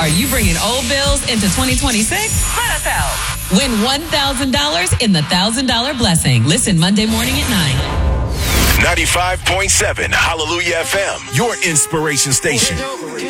Are you bringing old bills into 2026? Let us help. Win $1,000 in the $1,000 blessing. Listen Monday morning at 9. 95.7 Hallelujah FM, your inspiration station.